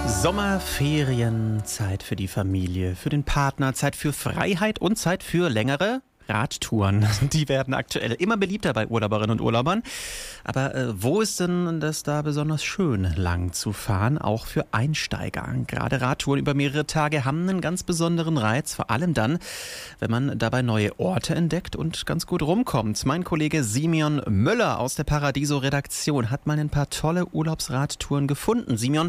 Sommerferien, Zeit für die Familie, für den Partner, Zeit für Freiheit und Zeit für längere Radtouren. Die werden aktuell immer beliebter bei Urlauberinnen und Urlaubern. Aber wo ist denn das da besonders schön, lang zu fahren, auch für Einsteiger? Gerade Radtouren über mehrere Tage haben einen ganz besonderen Reiz, vor allem dann, wenn man dabei neue Orte entdeckt und ganz gut rumkommt. Mein Kollege Simeon Müller aus der Paradiso-Redaktion hat mal ein paar tolle Urlaubsradtouren gefunden. Simeon,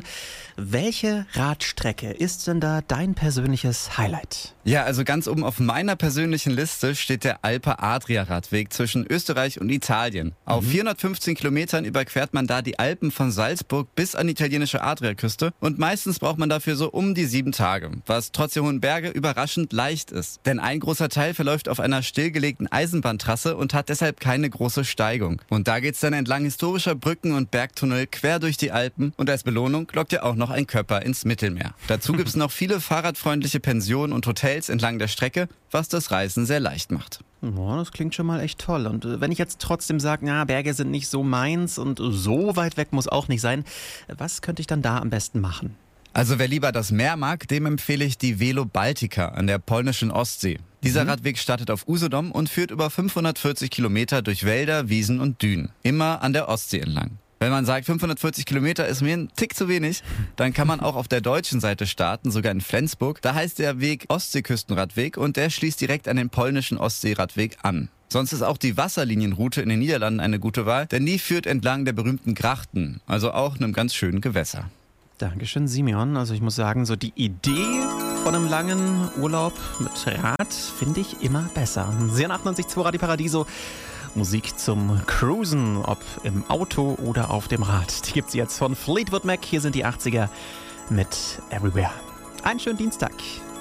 welche Radstrecke ist denn da dein persönliches Highlight? Ja, also ganz oben auf meiner persönlichen Liste steht der Alpe-Adria-Radweg zwischen Österreich und Italien. Auf 415 Kilometern überquert man da die Alpen von Salzburg bis an die italienische Adriaküste und meistens braucht man dafür so um die 7 Tage, was trotz der hohen Berge überraschend leicht ist. Denn ein großer Teil verläuft auf einer stillgelegten Eisenbahntrasse und hat deshalb keine große Steigung. Und da geht's dann entlang historischer Brücken und Bergtunnel quer durch die Alpen und als Belohnung lockt ja auch noch ein Körper ins Mittelmeer. Dazu gibt's noch viele fahrradfreundliche Pensionen und Hotels entlang der Strecke, was das Reisen sehr leicht macht. Ja, das klingt schon mal echt toll. Und wenn ich jetzt trotzdem sage, na, Berge sind nicht so meins und so weit weg muss auch nicht sein, was könnte ich dann da am besten machen? Also wer lieber das Meer mag, dem empfehle ich die Velo Baltica an der polnischen Ostsee. Dieser Radweg startet auf Usedom und führt über 540 Kilometer durch Wälder, Wiesen und Dünen. Immer an der Ostsee entlang. Wenn man sagt, 540 Kilometer ist mir ein Tick zu wenig, dann kann man auch auf der deutschen Seite starten, sogar in Flensburg. Da heißt der Weg Ostseeküstenradweg und der schließt direkt an den polnischen Ostseeradweg an. Sonst ist auch die Wasserlinienroute in den Niederlanden eine gute Wahl, denn die führt entlang der berühmten Grachten, also auch einem ganz schönen Gewässer. Dankeschön, Simeon. Also ich muss sagen, so die Idee von einem langen Urlaub mit Rad finde ich immer besser. Sehr 98.2 Radio Paradiso. Musik zum Cruisen, ob im Auto oder auf dem Rad. Die gibt's jetzt von Fleetwood Mac. Hier sind die 80er mit Everywhere. Einen schönen Dienstag.